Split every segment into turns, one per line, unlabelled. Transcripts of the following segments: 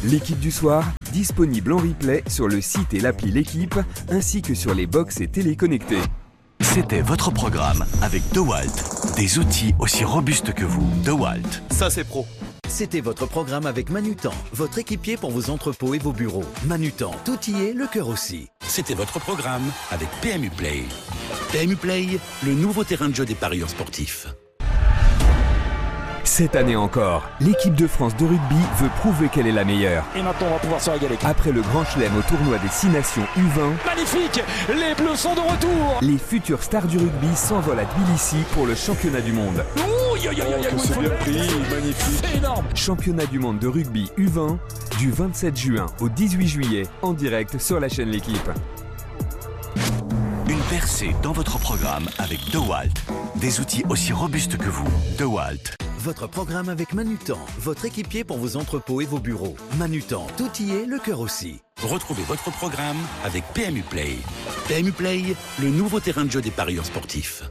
L'équipe du soir, disponible en replay sur le site et l'appli L'équipe, ainsi que sur les box et téléconnectés.
C'était votre programme avec DeWalt. Des outils aussi robustes que vous. DeWalt.
Ça, c'est pro.
C'était votre programme avec Manutan, votre équipier pour vos entrepôts et vos bureaux. Manutan, tout y est, le cœur aussi.
C'était votre programme avec PMU Play. PMU Play, le nouveau terrain de jeu des parieurs sportifs.
Cette année encore, l'équipe de France de rugby veut prouver qu'elle est la meilleure.
Et maintenant, on va pouvoir se régaler.
Après le Grand Chelem au tournoi des 6 nations U20,
Magnifique! Les Bleus sont de retour!
les futures stars du rugby s'envolent à Tbilissi pour le championnat du monde.
C'est bien pris, magnifique. C'est énorme!
Championnat du monde de rugby U20 du 27 juin au 18 juillet en direct sur la chaîne L'équipe.
Une percée dans votre programme avec DeWalt. Des outils aussi robustes que vous. DeWalt.
Votre programme avec Manutan, votre équipier pour vos entrepôts et vos bureaux. Manutan, tout y est, le cœur aussi.
Retrouvez votre programme avec PMU Play. PMU Play, le nouveau terrain de jeu des parieurs sportifs.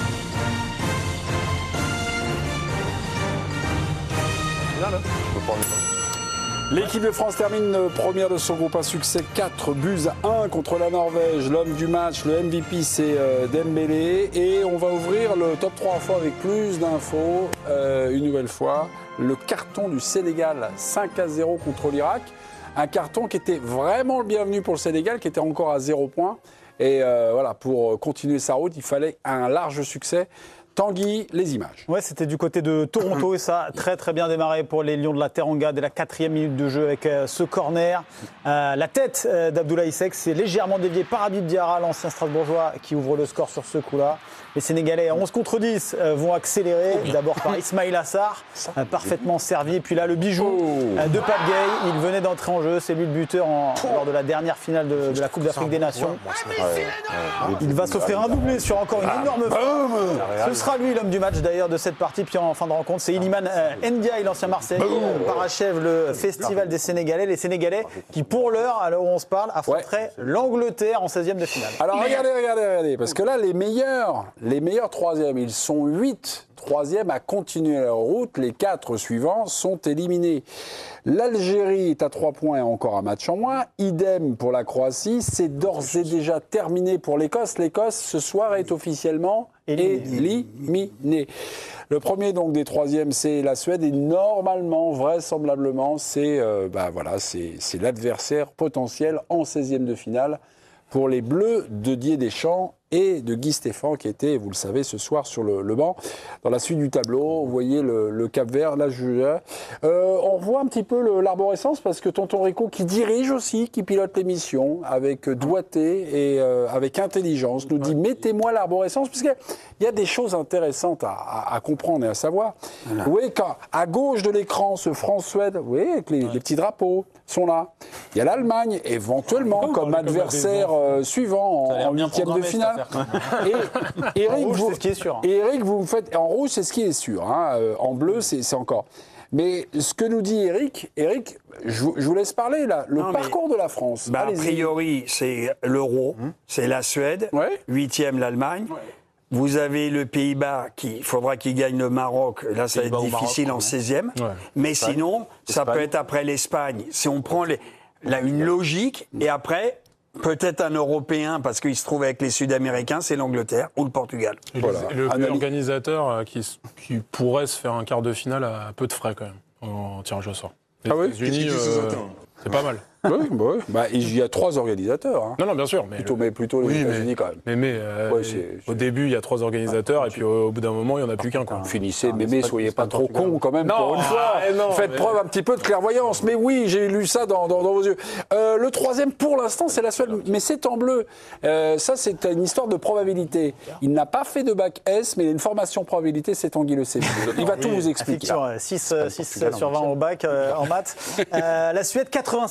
L'équipe de France termine première de son groupe, un succès 4-1 contre la Norvège. L'homme du match, le MVP, c'est Dembélé. Et on va ouvrir le top 3 infos avec plus d'infos. Une nouvelle fois, le carton du Sénégal 5-0 contre l'Irak. Un carton qui était vraiment le bienvenu pour le Sénégal, qui était encore à 0 points. Et voilà, pour continuer sa route, il fallait un large succès. Tanguy, les images.
Ouais, c'était du côté de Toronto et ça a très très bien démarré pour les Lions de la Teranga dès la 4e minute de jeu avec ce corner. La tête d'Abdoulaye Seck s'est légèrement déviée par Habib Diarra, l'ancien Strasbourgeois qui ouvre le score sur ce coup-là. Les Sénégalais à 11 contre 10 vont accélérer, d'abord par Ismaïl Assar, parfaitement servi. Et puis là, le bijou de Pape Gueye, il venait d'entrer en jeu, c'est lui le buteur lors de la dernière finale de la Coupe d'Afrique des Nations. Il va s'offrir un doublé sur encore une énorme frappe. Ce sera lui l'homme du match d'ailleurs de cette partie. Puis en fin de rencontre, c'est Iliman Ndiaye, l'ancien Marseillais, qui parachève le festival des Sénégalais. Les Sénégalais qui, pour l'heure, à l'heure où on se parle, affronteraient l'Angleterre en 16e de finale.
Alors regardez, parce que là, les meilleurs troisièmes, ils sont 8 troisièmes à continuer leur route. Les 4 suivants sont éliminés. L'Algérie est à 3 points et encore un match en moins. Idem pour la Croatie. C'est d'ores et déjà terminé pour l'Écosse. L'Écosse, ce soir, est officiellement éliminée. Le premier donc des troisièmes, c'est la Suède. Et normalement, vraisemblablement, c'est l'adversaire potentiel en 16e de finale pour les Bleus de Didier Deschamps et de Guy Stéphane qui était, vous le savez, ce soir sur le banc. Dans la suite du tableau, vous voyez le Cap-Vert, là, on voit un petit peu l'arborescence parce que tonton Rico, qui dirige aussi, qui pilote l'émission avec doigté et avec intelligence, nous dit mettez-moi l'arborescence, parce qu'il y a des choses intéressantes à comprendre et à savoir. Voilà. Vous voyez, à gauche de l'écran, ce France-Suède, vous voyez, avec les petits drapeaux sont là. Il y a l'Allemagne, éventuellement, comme adversaire suivant en 8e de finale. Et Eric,
c'est ce qui est sûr.
Et Eric, vous me faites en rouge, c'est ce qui est sûr. Hein. En bleu, c'est encore. Mais ce que nous dit Eric, je vous laisse parler là. Le parcours de la France.
A priori, c'est l'Euro, c'est la Suède, 8e l'Allemagne. Ouais. Vous avez le Pays-Bas il faudra qu'il gagne le Maroc. Là, ça va être difficile en 16e. Ouais. Mais sinon, ça peut être après l'Espagne. Si on prend une logique, et après, peut-être un Européen, parce qu'il se trouve avec les Sud-Américains, c'est l'Angleterre ou le Portugal.
Et le pays organisateur qui pourrait se faire un quart de finale à peu de frais quand même, en tirage au sort. Les États-Unis, c'est pas mal.
Oui. Il y a 3 organisateurs. Hein.
Non, bien sûr. Mais
plutôt les États-Unis quand même.
Au début, il y a 3 organisateurs et puis au bout d'un moment, il n'y en a plus qu'un.
Finissez, soyez pas trop cons quand même pour une fois. Faites preuve un petit peu de clairvoyance. Mais oui, j'ai lu ça dans vos yeux. Le 3e, pour l'instant, c'est la Suède, mais c'est en bleu. Ça, c'est une histoire de probabilité. Il n'a pas fait de bac S, mais il a une formation probabilité, c'est Tanguy Le Cébé. Il va tout vous expliquer.
6 sur 20 au bac en maths. La Suède, 96%.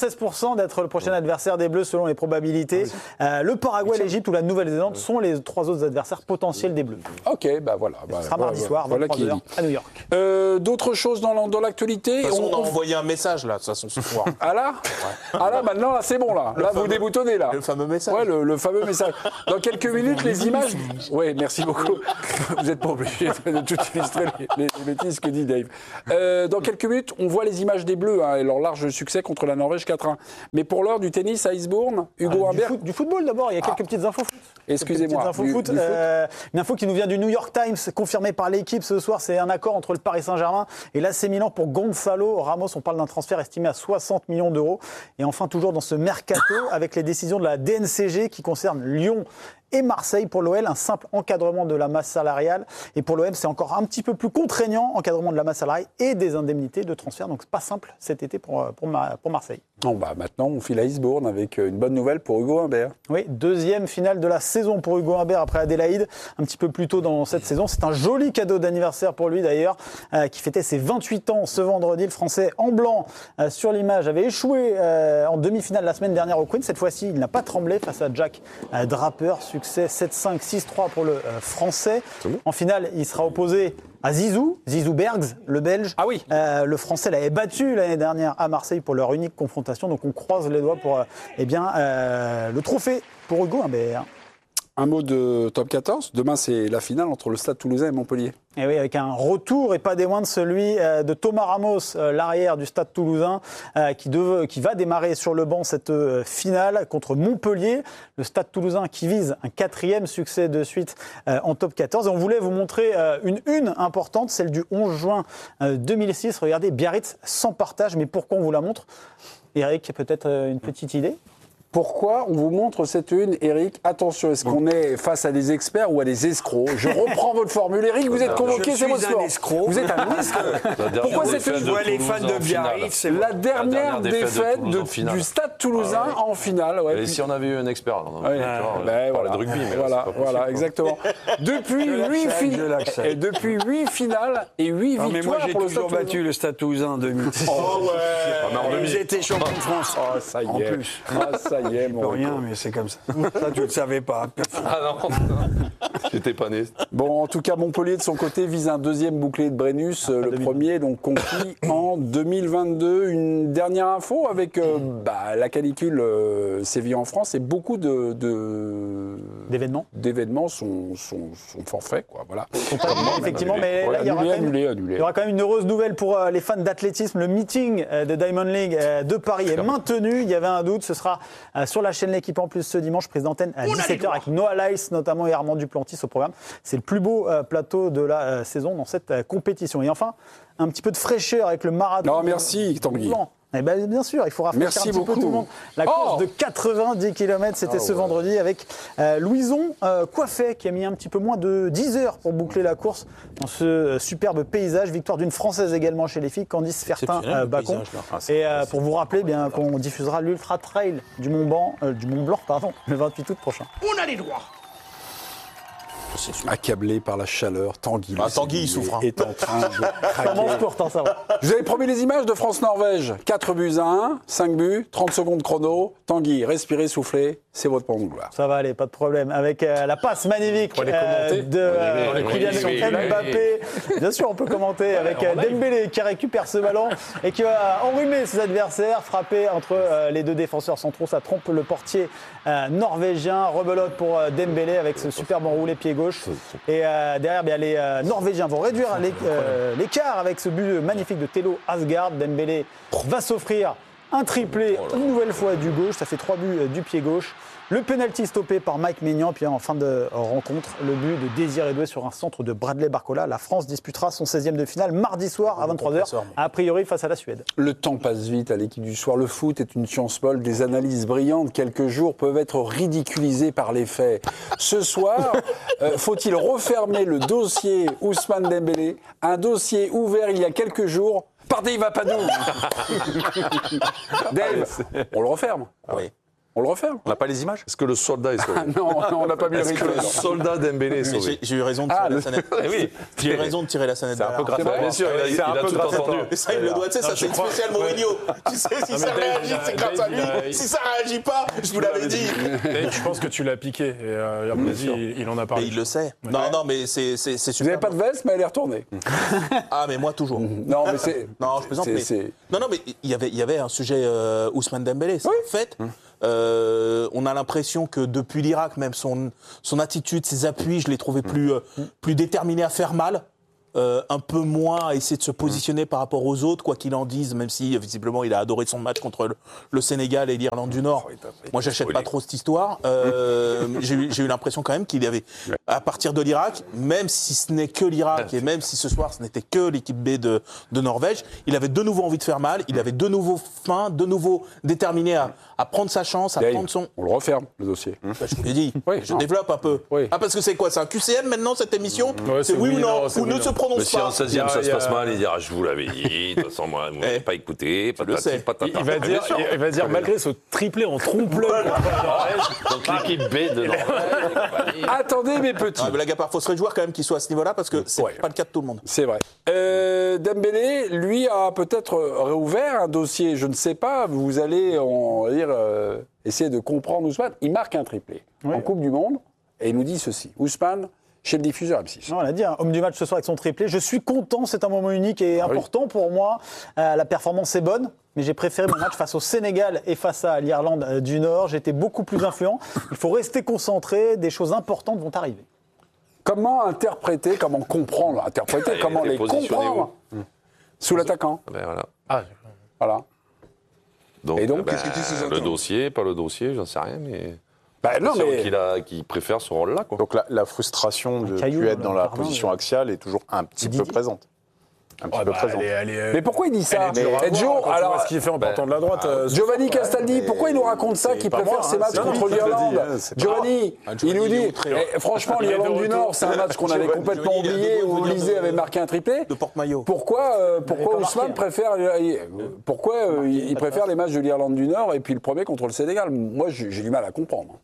50% d'être le prochain adversaire des Bleus selon les probabilités. Le Paraguay, l'Égypte ou la Nouvelle-Zélande sont les 3 autres adversaires potentiels des Bleus.
Ok, bah voilà.
Ce sera mardi soir, 23h à New York.
D'autres choses dans l'actualité?
De toute façon, on a envoyé un message là, de toute façon, ce soir.
Ah là? Ah là, maintenant, là, c'est bon là. Là, vous déboutonnez là.
Le fameux message.
Ouais, le fameux message. Dans quelques minutes, les images. Oui, merci beaucoup. Vous n'êtes pas obligé de tout illustrer les bêtises que dit Dave. Dans quelques minutes, on voit les images des Bleus et leur large succès contre la Norvège 4-1. Mais pour l'heure, du tennis à Eastbourne, Hugo Humbert.
Du football d'abord, il y a quelques petites infos foot.
Excusez-moi.
Une info qui nous vient du New York Times, confirmée par l'équipe ce soir, c'est un accord entre le Paris Saint-Germain et l'AC Milan pour Gonzalo Ramos. On parle d'un transfert estimé à 60 millions d'euros. Et enfin, toujours dans ce mercato, avec les décisions de la DNCG qui concernent Lyon et Marseille. Pour l'OL, un simple encadrement de la masse salariale. Et pour l'OM, c'est encore un petit peu plus contraignant, encadrement de la masse salariale et des indemnités de transfert. Donc, c'est pas simple cet été pour Marseille.
Bon, bah, maintenant, on file à Eastbourne avec une bonne nouvelle pour Hugo Humbert.
Oui, deuxième finale de la saison pour Hugo Humbert après Adélaïde. Un petit peu plus tôt dans cette saison. C'est un joli cadeau d'anniversaire pour lui d'ailleurs, qui fêtait ses 28 ans ce vendredi. Le Français en blanc sur l'image avait échoué en demi-finale la semaine dernière au Queen. Cette fois-ci, il n'a pas tremblé face à Jack Draper. Succès 7-5, 6-3 pour le Français. En finale, il sera opposé à Zizou Bergs, le Belge.
Ah oui.
Le Français l'avait battu l'année dernière à Marseille pour leur unique confrontation. Donc on croise les doigts pour le trophée pour Hugo Humbert.
Un mot de top 14. Demain, c'est la finale entre le Stade Toulousain et Montpellier.
Et oui, avec un retour et pas des moindres, celui de Thomas Ramos, l'arrière du Stade Toulousain, qui va démarrer sur le banc cette finale contre Montpellier. Le Stade Toulousain qui vise un 4e succès de suite en top 14. Et on voulait vous montrer une importante, celle du 11 juin 2006. Regardez, Biarritz sans partage. Mais pourquoi on vous la montre? Eric, peut-être une petite idée?
Pourquoi on vous montre cette une, Eric? Attention, est-ce qu'on est face à des experts ou à des escrocs? Je reprends votre formule. Eric, vous êtes convoqué, c'est votre sport. Vous êtes un escroc. Pourquoi cette une?
Je vois les fans de Biarritz. C'est
la dernière défaite du Stade Toulousain en finale. Ouais.
Et si on avait eu un expert? On parlait de rugby, mais
voilà, exactement. Depuis 8 finales et 8 victoires.
Mais moi, j'ai toujours battu le Stade Toulousain en 2006.
Oh ouais.
Ils étaient champions de France.
Oh, ça y est.
En plus.
Ça y est, mon
rien, mais c'est comme ça. Ça, tu ne le savais pas.
Ah non, j'étais pas né.
Bon, en tout cas, Montpellier, de son côté, vise un deuxième bouclier de Brennus, le premier, donc conquis en 2022. Une dernière info avec la canicule sévit en France et beaucoup d'événements sont forfaits, quoi. Voilà.
Effectivement, mais là, il y aura quand même une heureuse nouvelle pour les fans d'athlétisme. Le meeting de Diamond League de Paris est maintenu. Il y avait un doute, ce sera sur la chaîne L'Équipe en plus ce dimanche, prise d'antenne à 17h avec Noah Lyles notamment et Armand Duplantis au programme. C'est le plus beau plateau de la saison dans cette compétition. Et enfin, un petit peu de fraîcheur avec le marathon.
Non, merci Tanguy.
Eh ben, bien sûr, il faut rafraîchir un petit peu tout le monde. La course de 90 km, c'était ce vendredi avec Louison Coiffet qui a mis un petit peu moins de 10 heures pour boucler la course dans ce superbe paysage. Victoire d'une Française également chez les filles, Candice Fertin-Bacon. Et pour vous rappeler qu'on diffusera l'Ultra Trail du Mont Blanc le 28 août prochain.
On a les droits.
Accablé par la chaleur, Tanguy.
Tanguy, il souffre.
Est en train de craquer.
Comment se porte, ça va.
Je vous avais promis les images de France-Norvège. 4 buts à 1, 5 buts, 30 secondes chrono. Tanguy, respirez, soufflez, c'est votre moment de gloire.
Ça va aller, pas de problème. Avec la passe magnifique de Kylian Mbappé. Bien sûr, on peut commenter avec Dembélé qui récupère ce ballon et qui va enrhumer ses adversaires, frapper entre les deux défenseurs centraux. Ça trompe le portier norvégien. Rebelote pour Dembélé avec ce superbe enroulé pied gauche. Et derrière, les Norvégiens vont réduire l'écart avec ce but magnifique de Thelo Asgard. Dembélé va s'offrir un triplé une nouvelle fois du gauche. Ça fait 3 buts du pied gauche. Le penalty stoppé par Mike Maignan. Puis en fin de rencontre, le but de Désiré Doué sur un centre de Bradley Barcola. La France disputera son 16e de finale mardi soir à 23h, a priori face à la Suède. Le temps passe vite à l'équipe du soir. Le foot est une science molle. Des analyses brillantes, quelques jours, peuvent être ridiculisées par les faits. Ce soir, faut-il refermer le dossier Ousmane Dembélé, un dossier ouvert il y a quelques jours par Dave Apadou. Dave, on le referme.
Oui.
On le refait.
On n'a pas les images?
Est-ce que le soldat est sauvé?
Non, on n'a pas mis le
Est-ce que le soldat Dembélé est sauvé?
J'ai eu raison de tirer la sonnette.
Oui.
J'ai eu raison de tirer la sonnette.
C'est un peu grâce à toi.
Bien sûr, il a tout entendu.
Et ça, il le doit, tu sais, ça c'est une spéciale Mourinho. Tu sais, si ça réagit, c'est grâce à lui. Si ça réagit pas, je vous l'avais dit.
Je pense que tu l'as piqué. Et à mon avis, il en a parlé.
Mais il le sait. Non, mais c'est super.
Vous n'avez pas de veste, mais elle est retournée.
Ah, mais moi, toujours.
Non, mais c'est.
Non, je plaisante. Non, mais il y avait un sujet Ousmane Dembélé. En fait, on a l'impression que depuis l'Irak, même son attitude, ses appuis, je l'ai trouvé plus déterminé à faire mal. Un peu moins à essayer de se positionner par rapport aux autres, quoi qu'il en dise, même si visiblement il a adoré son match contre le Sénégal et l'Irlande du Nord. Moi, j'achète pas trop cette histoire. J'ai eu l'impression quand même qu'il y avait, à partir de l'Irak, même si ce n'est que l'Irak et même si ce soir ce n'était que l'équipe B de Norvège, il avait de nouveau envie de faire mal, il avait de nouveau faim, de nouveau déterminé à prendre sa chance, à prendre son...
On le referme, le dossier.
Je vous l'ai dit, je développe un peu. Ah, parce que c'est quoi? C'est un QCM maintenant, cette émission? C'est oui ou non? Ou ne se prononce
mais si en 16e ça se passe mal, il dira je vous l'avais dit, de toute façon moi vous m'avez pas écouté, patati patata.
Il va dire malgré ce triplé en trompe-l'œil.
Donc l'équipe B de Norvège.
Attendez mes petits.
Ah, blague à part, il faut se réjouir quand même qu'il soit à ce niveau-là parce que c'est pas le cas de tout le monde.
C'est vrai. Dembélé, lui, a peut-être réouvert un dossier, je ne sais pas, vous allez essayer de comprendre Ousmane. Il marque un triplé en Coupe du Monde et il nous dit ceci. Ousmane, chez le diffuseur M6.
Non, on l'a dit, homme du match ce soir avec son triplé. Je suis content, c'est un moment unique et important pour moi. La performance est bonne, mais j'ai préféré mon match face au Sénégal et face à l'Irlande du Nord. J'étais beaucoup plus influent. Il faut rester concentré, des choses importantes vont arriver.
Comment interpréter, comment comprendre, comment les comprendre sous l'attaquant? Voilà.
Donc, le dossier, pas le dossier, j'en sais rien, mais... qu'il préfère ce rôle-là. Quoi.
Donc la frustration de plus être dans la position axiale est toujours un petit peu présente.
Mais pourquoi il dit ça?
Joe, alors ce qu'il fait en partant de la droite.
Giovanni Castaldi, pourquoi il nous raconte ça, qu'il préfère ses matchs contre l'Irlande? Giovanni, il nous dit, franchement, l'Irlande du Nord, c'est un match qu'on avait complètement oublié, où Olysée avait marqué un triplé.
De porte-maillot.
Pourquoi Ousmane préfère il préfère les matchs de l'Irlande du Nord et puis le premier contre le Sénégal? Moi, j'ai du mal à comprendre.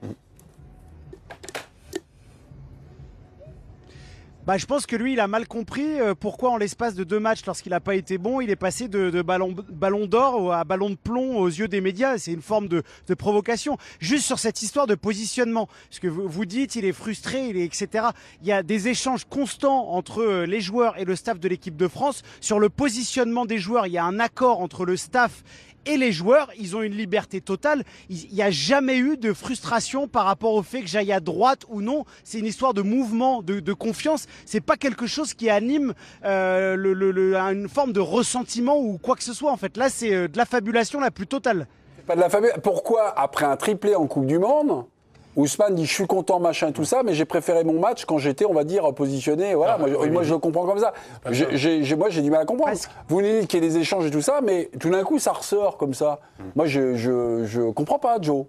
Je pense que lui, il a mal compris pourquoi en l'espace de 2 matchs, lorsqu'il n'a pas été bon, il est passé de ballon d'or à ballon de plomb aux yeux des médias. C'est une forme de provocation. Juste sur cette histoire de positionnement, ce que vous dites, il est frustré, etc. Il y a des échanges constants entre les joueurs et le staff de l'équipe de France. Sur le positionnement des joueurs, il y a un accord entre le staff et les joueurs, ils ont une liberté totale. Il n'y a jamais eu de frustration par rapport au fait que j'aille à droite ou non. C'est une histoire de mouvement, de confiance. C'est pas quelque chose qui anime une forme de ressentiment ou quoi que ce soit. En fait, là, c'est de la fabulation la plus totale.
C'est pas de la fabulation. Pourquoi, après un triplé en Coupe du Monde, Ousmane dit je suis content, machin, tout ça, mais j'ai préféré mon match quand j'étais, on va dire, positionné. Voilà, moi je le comprends comme ça. Moi j'ai du mal à comprendre. Vous nous dites qu'il y a des échanges et tout ça, mais tout d'un coup ça ressort comme ça. Moi je comprends pas, Joe.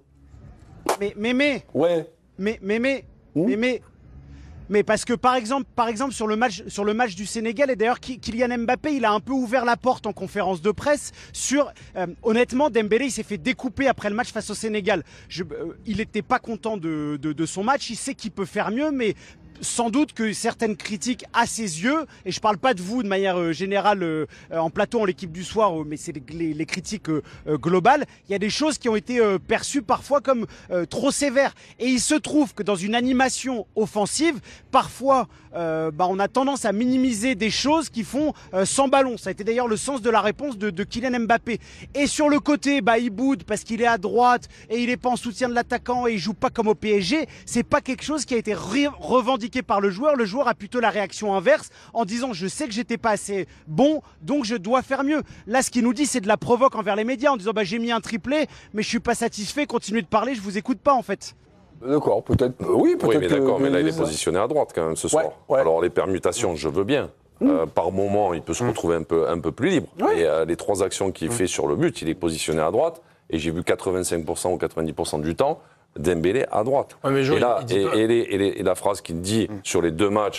Mais parce que par exemple sur le match du Sénégal, et d'ailleurs Kylian Mbappé, il a un peu ouvert la porte en conférence de presse sur honnêtement, Dembélé il s'est fait découper après le match face au Sénégal. Il n'était pas content de son match, il sait qu'il peut faire mieux, mais sans doute que certaines critiques à ses yeux, et je parle pas de vous de manière générale en plateau en l'équipe du soir, mais c'est les critiques globales, il y a des choses qui ont été perçues parfois comme trop sévères. Et il se trouve que dans une animation offensive, parfois on a tendance à minimiser des choses qui font sans ballon. Ça a été d'ailleurs le sens de la réponse de Kylian Mbappé. Et sur le côté, il boude parce qu'il est à droite et il est pas en soutien de l'attaquant et il joue pas comme au PSG. C'est pas quelque chose qui a été revendiqué par le joueur. Le joueur a plutôt la réaction inverse en disant je sais que j'étais pas assez bon, donc je dois faire mieux. Là, ce qu'il nous dit, c'est de la provoque envers les médias en disant j'ai mis un triplé, mais je suis pas satisfait, continuez de parler, je vous écoute pas en fait.
D'accord, peut-être. Oui,
mais d'accord, mais là il est positionné à droite quand même ce soir. Alors les permutations, je veux bien. Par moment, il peut se retrouver un peu plus libre. Et les 3 actions qu'il fait sur le but, il est positionné à droite. Et j'ai vu 85% ou 90% du temps Dembélé à droite. Et la phrase qu'il dit sur les 2 matchs,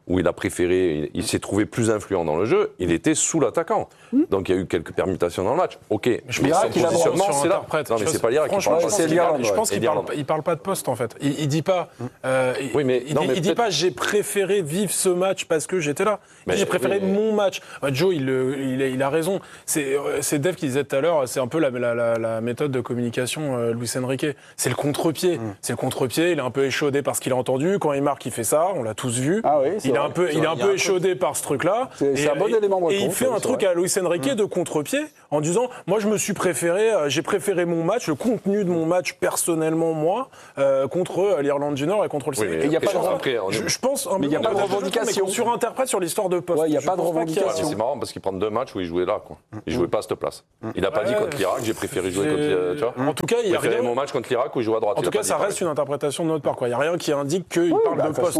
où il a préféré, il s'est trouvé plus influent dans le jeu, il était sous l'attaquant. Donc il y a eu quelques permutations dans le match. Ok,
mais son
positionnement, c'est là.
Non,
mais c'est pas l'Irak qui parle.
Je pense qu'il parle pas de poste en fait. Il dit pas. Il dit pas j'ai préféré vivre ce match parce que j'étais là. J'ai préféré mon match. Joe, il a raison. C'est Dave qui disait tout à l'heure, c'est un peu la méthode de communication Luis Enrique. C'est le contre-pied. C'est le contre-pied. Il est un peu échaudé par ce qu'il a entendu. Quand il marque, il fait ça. On l'a tous vu.
Ah oui,
il est un peu échaudé par ce truc-là.
C'est un bon élément de réponse.
Et il fait un truc à Luis Enrique de contre-pied en disant moi je me suis préféré, j'ai préféré mon match, le contenu de mon match personnellement moi contre l'Irlande du Nord et contre le Sénégal.
Il n'y a pas
je pense.
Mais il n'y a pas de revendication.
On surinterprète sur l'histoire de poste.
Il n'y a pas de revendication.
C'est marrant parce qu'il prend 2 matchs où il jouait là. Il jouait pas à cette place. Il n'a pas dit contre l'Irak j'ai préféré jouer contre. Tu vois.
En tout cas, il y a rien.
Mon match contre l'Irak où il joue à droite.
En tout cas, ça reste une interprétation de notre part. Il n'y a rien qui indique qu'il parle de poste.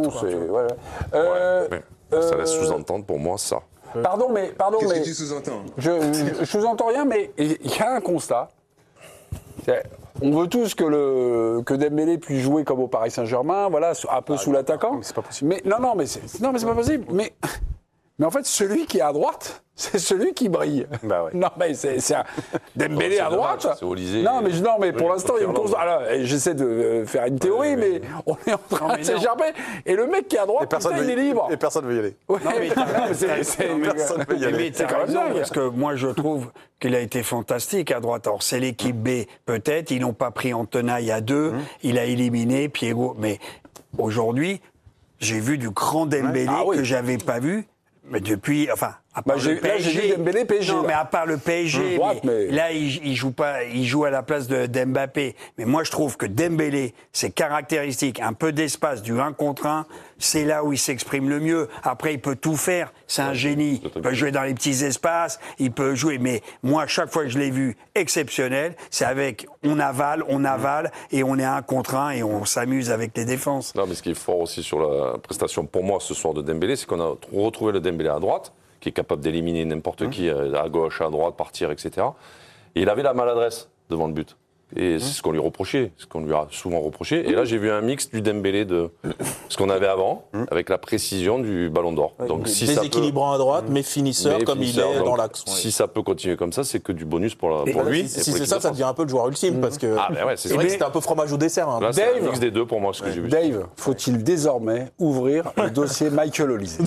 Ça laisse sous-entendre pour moi ça.
Pardon, mais
Qu'est-ce que tu sous-entends ?
Je sous-entends rien, mais il y a un constat. On veut tous que Dembélé puisse jouer comme au Paris Saint-Germain, voilà, un peu sous l'attaquant.
C'est pas possible.
Mais mais c'est pas possible. Mais en fait, celui qui est à droite, c'est celui qui brille.
Bah ouais.
Non, mais c'est un Dembélé à droite.
C'est Olysée.
Non, mais pour l'instant, il y a une constat. Alors, j'essaie de faire une théorie, mais on est en train de s'écharper. Et le mec qui est à droite, il est libre.
Et personne ne veut y aller.
Ouais,
Personne ne veut y aller.
Mais t'as raison, parce que moi, je trouve qu'il a été fantastique à droite. Alors, c'est l'équipe B, peut-être. Ils n'ont pas pris en tenaille à 2. Il a éliminé Piego. Mais aujourd'hui, j'ai vu du grand Dembélé que j'avais pas vu. Mais depuis, enfin, à part le PSG,
là, j'ai vu Dembélé PSG.
Non, mais à part le PSG, là, il joue pas, il joue à la place d'Mbappé. Mais moi, je trouve que Dembélé, ses caractéristiques, un peu d'espace, du 1 contre 1, c'est là où il s'exprime le mieux. Après, il peut tout faire. C'est un génie. Il peut jouer dans les petits espaces, il peut jouer. Mais moi, chaque fois que je l'ai vu exceptionnel, c'est avec on avale, et on est 1 contre 1 et on s'amuse avec les défenses.
Non, mais ce qui est fort aussi sur la prestation pour moi ce soir de Dembélé, c'est qu'on a retrouvé le Dembélé à droite, qui est capable d'éliminer n'importe qui à gauche, à droite, partir, etc. Et il avait la maladresse devant le but. Et c'est ce qu'on lui reprochait, ce qu'on lui a souvent reproché. Et là, j'ai vu un mix du Dembélé de ce qu'on avait avant, avec la précision du Ballon d'Or.
Donc, déséquilibrant à droite, mais finisseur comme il est dans l'axe.
Si ça peut continuer comme ça, c'est que du bonus pour lui.
Si c'est ça, ça devient un peu le joueur ultime, parce que c'est vrai que c'était un peu fromage au dessert.
Là, c'est un mix des deux pour moi, ce que j'ai vu.
Dave, faut-il désormais ouvrir le dossier Michael Olysée?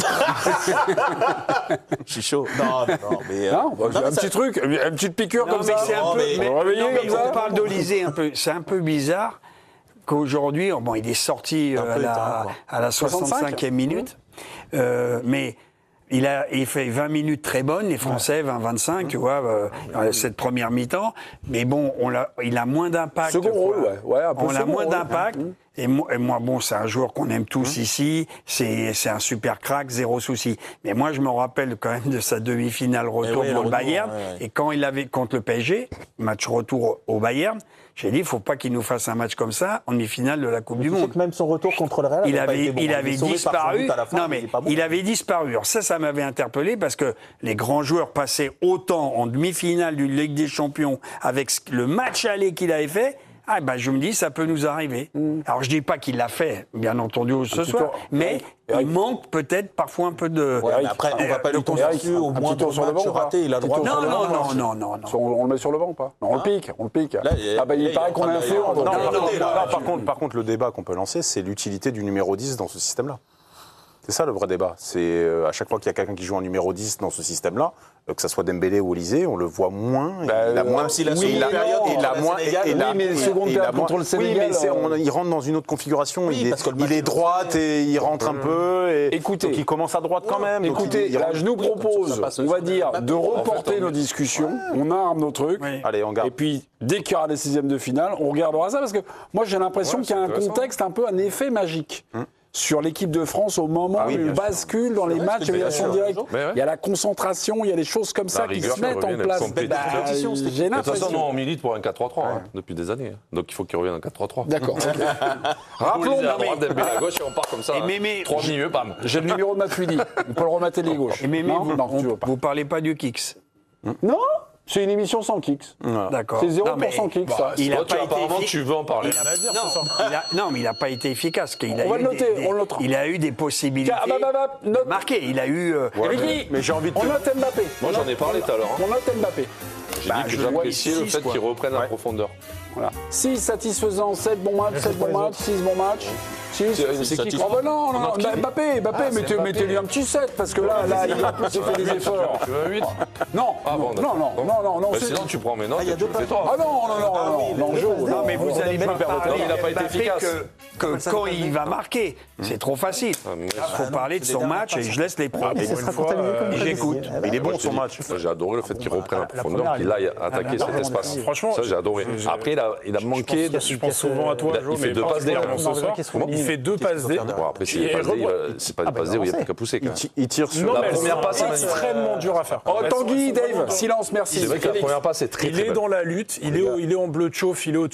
Je suis chaud. Non, mais...
un petit truc, une petite piqûre comme ça.
On parle d'Olysée un peu. C'est un peu bizarre qu'aujourd'hui, il est sorti à la 65e minute, mais il fait 20 minutes très bonnes, les Français, 20-25, tu vois, cette première mi-temps. Mais bon, il a moins d'impact.
Second rôle,
on a moins d'impact. Et moi, c'est un joueur qu'on aime tous ici. C'est un super crack, zéro souci. Mais moi, je me rappelle quand même de sa demi-finale retour pour le Bayern. Et quand il avait contre le PSG, match retour au Bayern, j'ai dit, il ne faut pas qu'il nous fasse un match comme ça en demi-finale de la Coupe du Monde.
Même son retour contre le Real,
il avait disparu. Il avait disparu. Alors ça m'avait interpellé parce que les grands joueurs passaient autant en demi-finale d'une Ligue des Champions avec le match aller qu'il avait fait. Je me dis, ça peut nous arriver. Alors, je dis pas qu'il l'a fait, bien entendu, ce soir, mais il manque peut-être parfois un peu de...
Après, on va pas lui tomber dessus, au moins dans le match raté, il a droit.
Non.
On le met sur le banc ou pas? Non, on le pique. Il paraît qu'on est influent.
Par contre, le débat qu'on peut lancer, c'est l'utilité du numéro 10 dans ce système-là. C'est ça le vrai débat. C'est à chaque fois qu'il y a quelqu'un qui joue en numéro 10 dans ce système-là, que ça soit Dembélé ou Olysée, on le voit moins. Il a moins.
Mais seconde période contre le Sénégal.
Il rentre dans une autre configuration. Il est droite et il rentre un peu.
Écoutez,
donc il commence à droite quand même.
Écoutez, là, je nous propose, on va dire, de reporter nos discussions. On arme nos trucs.
Allez, on garde.
Et puis, dès qu'il y aura les 16e de finale, on regardera ça parce que moi, j'ai l'impression qu'il y a un contexte un peu, un effet magique. Sur l'équipe de France au moment où il bascule dans les matchs élimination directe. Il y a la concentration, il y a des choses comme ça qui se mettent en place.
J'ai l'impression. De toute façon, nous, on milite pour un 4-3-3 depuis des années. Donc il faut qu'il revienne en 4-3-3.
D'accord.
Rappelons à droite, Dembélé à gauche et on part comme ça. 3 milieux, bam.
J'ai le numéro de Matuidi. On peut le remater les gauches.
Mais vous parlez pas du Kicks.
Non. C'est une émission sans kicks.
D'accord.
C'est 0% kicks, ça.
Apparemment, tu veux en parler.
Non, mais il n'a pas été efficace.
On va le noter, on le notera.
Il a eu des possibilités de marquer. Il a eu...
mais j'ai envie de...
On note Mbappé.
Moi, j'en ai parlé tout à l'heure.
On note Mbappé.
J'ai dit que j'appréciais le fait qu'il reprenne la profondeur.
Voilà. 6 satisfaisants, 7 bons matchs, 7 bons matchs, 6 bons matchs.
C'est qui?
Oh bah non, Mbappé, mettez-lui un petit 7 parce que là, il a plus fait des efforts.
Tu veux un 8?
Non, non.
Sinon, tu prends mes notes et tu le fais toi.
Ah non,
Non, mais vous allez pas parler
il n'a pas été efficace.
Que quand il va marquer, c'est trop facile. Il faut parler de son match et je laisse les pros.
J'écoute. Il est bon son match.
J'ai adoré le fait qu'il reprenne la profondeur, qu'il aille attaquer cet espace.
Franchement,
ça j'ai adoré. Après, il a manqué.
Je pense souvent à toi, Jo, mais
2 passes D
ce soir. Il fait 2 passes D.
Après, c'est pas des passes D où il n'y a plus qu'à pousser.
Il tire sur
la première passe, c'est extrêmement dur à faire.
Oh, Tanguy, Dave, silence, merci.
C'est vrai que la première passe est très
Il est dans la lutte, il est en bleu de chauffe, il est au